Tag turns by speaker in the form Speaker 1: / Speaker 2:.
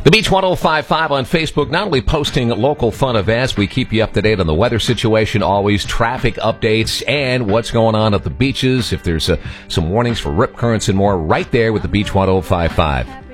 Speaker 1: The Beach 1055 on Facebook, not only posting local fun events, we keep you up to date on the weather situation, always traffic updates, and what's going on at the beaches. If there's some warnings for rip currents and more, right there with the Beach 1055.